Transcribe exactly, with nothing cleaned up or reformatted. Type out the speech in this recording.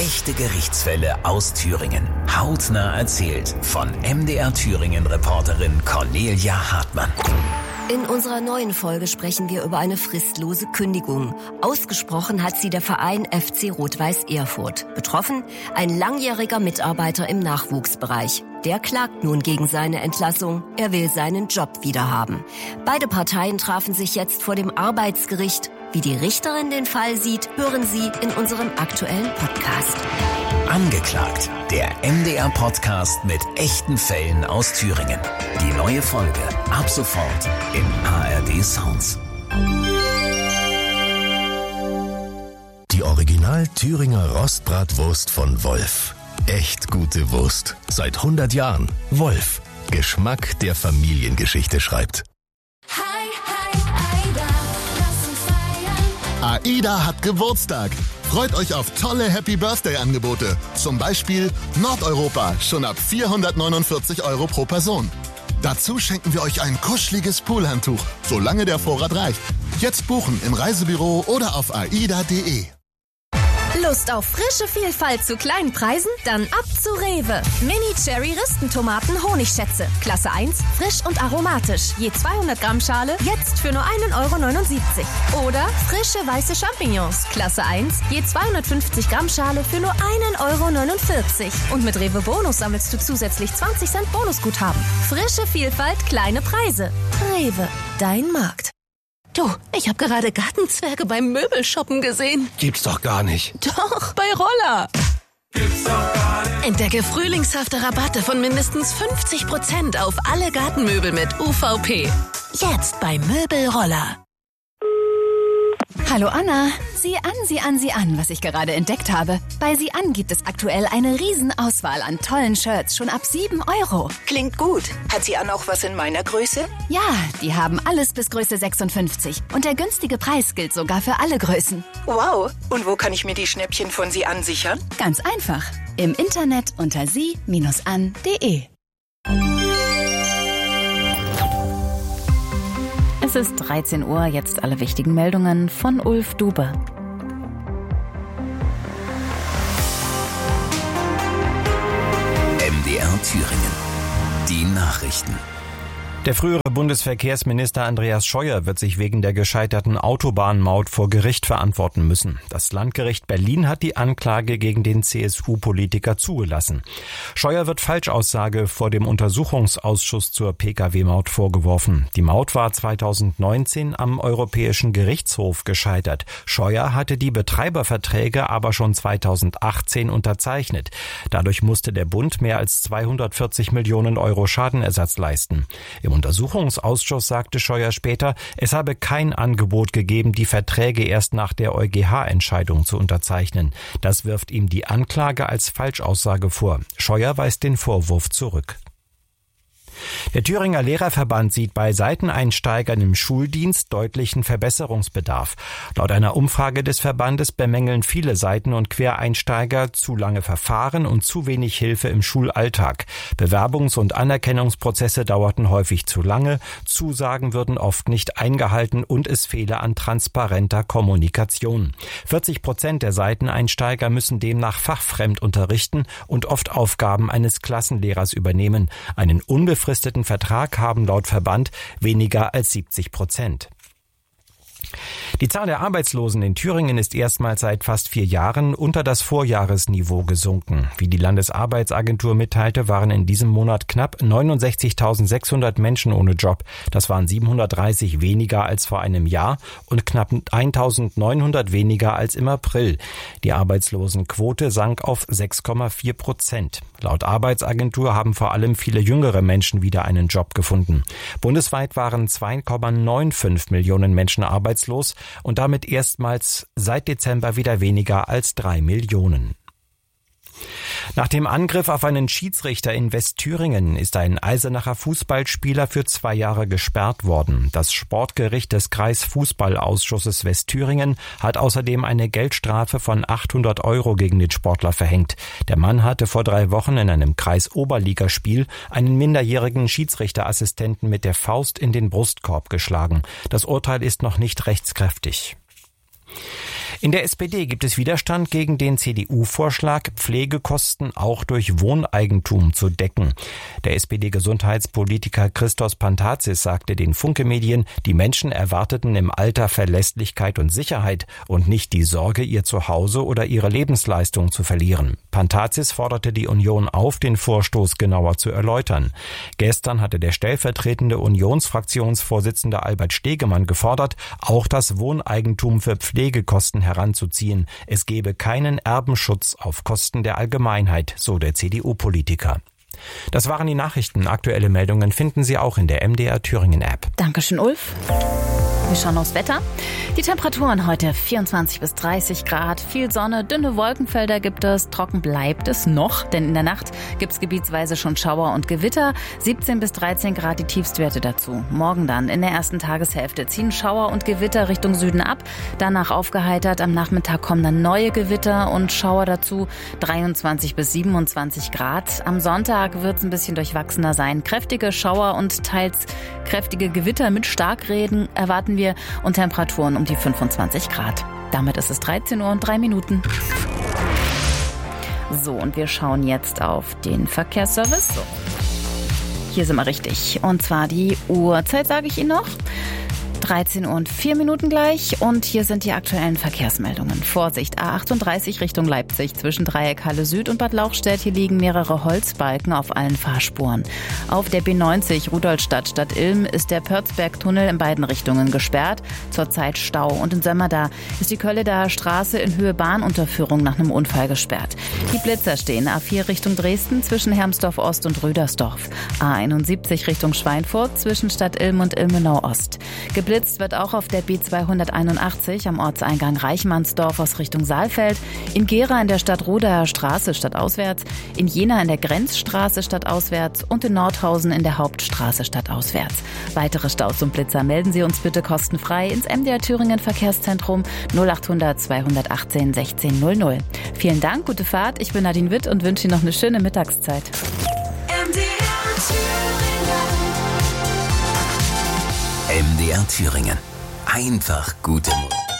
Echte Gerichtsfälle aus Thüringen. Hautnah erzählt von M D R Thüringen-Reporterin Cornelia Hartmann. In unserer neuen Folge sprechen wir über eine fristlose Kündigung. Ausgesprochen hat sie der Verein F C Rot-Weiß Erfurt. Betroffen ein langjähriger Mitarbeiter im Nachwuchsbereich. Der klagt nun gegen seine Entlassung. Er will seinen Job wiederhaben. Beide Parteien trafen sich jetzt vor dem Arbeitsgericht. Wie die Richterin den Fall sieht, hören Sie in unserem aktuellen Podcast. Angeklagt, der M D R-Podcast mit echten Fällen aus Thüringen. Die neue Folge ab sofort im A R D Sounds. Die Original Thüringer Rostbratwurst von Wolf. Echt gute Wurst. Seit hundert Jahren. Wolf. Geschmack, der Familiengeschichte schreibt. Hi, hi, Aida, lass uns feiern. AIDA hat Geburtstag. Freut euch auf tolle Happy Birthday Angebote. Zum Beispiel Nordeuropa, schon ab vierhundertneunundvierzig Euro pro Person. Dazu schenken wir euch ein kuscheliges Poolhandtuch, solange der Vorrat reicht. Jetzt buchen im Reisebüro oder auf aida punkt de. Lust auf frische Vielfalt zu kleinen Preisen? Dann ab zu Rewe. Mini-Cherry-Ristentomaten Honigschätze. Klasse eins, frisch und aromatisch. Je zweihundert Gramm Schale, jetzt für nur einen Euro neunundsiebzig. Oder frische weiße Champignons. Klasse eins, je zweihundertfünfzig Gramm Schale für nur einen Euro neunundvierzig. Und mit Rewe Bonus sammelst du zusätzlich zwanzig Cent Bonusguthaben. Frische Vielfalt, kleine Preise. Rewe, dein Markt. Du, ich habe gerade Gartenzwerge beim Möbelshoppen gesehen. Gibt's doch gar nicht. Doch, bei Roller. Gibt's doch gar nicht. Entdecke frühlingshafte Rabatte von mindestens fünfzig Prozent auf alle Gartenmöbel mit U V P. Jetzt bei Möbelroller. Hallo Anna, sieh an, sieh an, sieh an, was ich gerade entdeckt habe. Bei Sieh an gibt es aktuell eine Riesenauswahl an tollen Shirts, schon ab sieben Euro. Klingt gut. Hat Sie an auch was in meiner Größe? Ja, die haben alles bis Größe sechsundfünfzig. Und der günstige Preis gilt sogar für alle Größen. Wow. Und wo kann ich mir die Schnäppchen von Sie an sichern? Ganz einfach. Im Internet unter sie Bindestrich an punkt de. Es ist dreizehn Uhr, jetzt alle wichtigen Meldungen von Ulf Dube. M D R Thüringen. Die Nachrichten. Der frühere Bundesverkehrsminister Andreas Scheuer wird sich wegen der gescheiterten Autobahnmaut vor Gericht verantworten müssen. Das Landgericht Berlin hat die Anklage gegen den C S U-Politiker zugelassen. Scheuer wird Falschaussage vor dem Untersuchungsausschuss zur Pkw-Maut vorgeworfen. Die Maut war zweitausendneunzehn am Europäischen Gerichtshof gescheitert. Scheuer hatte die Betreiberverträge aber schon zweitausendachtzehn unterzeichnet. Dadurch musste der Bund mehr als zweihundertvierzig Millionen Euro Schadenersatz leisten. Im Untersuchungsausschuss sagte Scheuer später, es habe kein Angebot gegeben, die Verträge erst nach der EuGH-Entscheidung zu unterzeichnen. Das wirft ihm die Anklage als Falschaussage vor. Scheuer weist den Vorwurf zurück. Der Thüringer Lehrerverband sieht bei Seiteneinsteigern im Schuldienst deutlichen Verbesserungsbedarf. Laut einer Umfrage des Verbandes bemängeln viele Seiten- und Quereinsteiger zu lange Verfahren und zu wenig Hilfe im Schulalltag. Bewerbungs- und Anerkennungsprozesse dauerten häufig zu lange, Zusagen würden oft nicht eingehalten und es fehle an transparenter Kommunikation. vierzig Prozent der Seiteneinsteiger müssen demnach fachfremd unterrichten und oft Aufgaben eines Klassenlehrers übernehmen. Einen unbefristeten Vertrag haben laut Verband weniger als siebzig Prozent. Die Zahl der Arbeitslosen in Thüringen ist erstmals seit fast vier Jahren unter das Vorjahresniveau gesunken. Wie die Landesarbeitsagentur mitteilte, waren in diesem Monat knapp neunundsechzigtausendsechshundert Menschen ohne Job. Das waren siebenhundertdreißig weniger als vor einem Jahr und knapp eintausendneunhundert weniger als im April. Die Arbeitslosenquote sank auf sechs Komma vier Prozent. Laut Arbeitsagentur haben vor allem viele jüngere Menschen wieder einen Job gefunden. Bundesweit waren zwei Komma fünfundneunzig Millionen Menschen arbeitslos und damit erstmals seit Dezember wieder weniger als drei Millionen. Nach dem Angriff auf einen Schiedsrichter in Westthüringen ist ein Eisenacher Fußballspieler für zwei Jahre gesperrt worden. Das Sportgericht des Kreisfußballausschusses Westthüringen hat außerdem eine Geldstrafe von achthundert Euro gegen den Sportler verhängt. Der Mann hatte vor drei Wochen in einem Kreisoberligaspiel einen minderjährigen Schiedsrichterassistenten mit der Faust in den Brustkorb geschlagen. Das Urteil ist noch nicht rechtskräftig. In der S P D gibt es Widerstand gegen den C D U-Vorschlag, Pflegekosten auch durch Wohneigentum zu decken. Der S P D-Gesundheitspolitiker Christos Pantazis sagte den Funke-Medien, die Menschen erwarteten im Alter Verlässlichkeit und Sicherheit und nicht die Sorge, ihr Zuhause oder ihre Lebensleistung zu verlieren. Pantazis forderte die Union auf, den Vorstoß genauer zu erläutern. Gestern hatte der stellvertretende Unionsfraktionsvorsitzende Albert Stegemann gefordert, auch das Wohneigentum für Pflegekosten heranzuziehen. Es gebe keinen Erbenschutz auf Kosten der Allgemeinheit, so der C D U-Politiker. Das waren die Nachrichten. Aktuelle Meldungen finden Sie auch in der M D R Thüringen App. Dankeschön, Ulf. Wir schauen aufs Wetter. Die Temperaturen heute vierundzwanzig bis dreißig Grad, viel Sonne, dünne Wolkenfelder gibt es, trocken bleibt es noch, denn in der Nacht gibt es gebietsweise schon Schauer und Gewitter, siebzehn bis dreizehn Grad die Tiefstwerte dazu. Morgen dann in der ersten Tageshälfte ziehen Schauer und Gewitter Richtung Süden ab, danach aufgeheitert, am Nachmittag kommen dann neue Gewitter und Schauer dazu, dreiundzwanzig bis siebenundzwanzig Grad. Am Sonntag wird es ein bisschen durchwachsener sein, kräftige Schauer und teils kräftige Gewitter mit Starkregen erwarten wir und Temperaturen um die fünfundzwanzig Grad. Damit ist es dreizehn Uhr und drei Minuten. So, und wir schauen jetzt auf den Verkehrsservice. So. Hier sind wir richtig. Und zwar die Uhrzeit, sage ich Ihnen noch. dreizehn Uhr und vier Minuten gleich und hier sind die aktuellen Verkehrsmeldungen. Vorsicht, A achtunddreißig Richtung Leipzig zwischen Dreieck Halle Süd und Bad Lauchstädt. Hier liegen mehrere Holzbalken auf allen Fahrspuren. Auf der B neunzig Rudolstadt Stadt Ilm ist der Pörzbergtunnel in beiden Richtungen gesperrt. Zurzeit Stau und in Sömmerda ist die Kölledaer Straße in Höhe Bahnunterführung nach einem Unfall gesperrt. Die Blitzer stehen A vier Richtung Dresden zwischen Hermsdorf Ost und Rödersdorf. A einundsiebzig Richtung Schweinfurt zwischen Stadt Ilm und Ilmenau Ost. Geblitzt wird auch auf der B zweihunderteinundachtzig am Ortseingang Reichmannsdorf aus Richtung Saalfeld, in Gera in der Stadtrodaer Straße stadtauswärts, in Jena in der Grenzstraße stadtauswärts und in Nordhausen in der Hauptstraße stadtauswärts. Weitere Staus und Blitzer melden Sie uns bitte kostenfrei ins M D R Thüringen Verkehrszentrum null achthundert zweihundertachtzehn sechzehn null null. Vielen Dank, gute Fahrt. Ich bin Nadine Witt und wünsche Ihnen noch eine schöne Mittagszeit. M D R Thüringen. Einfach gute Musik.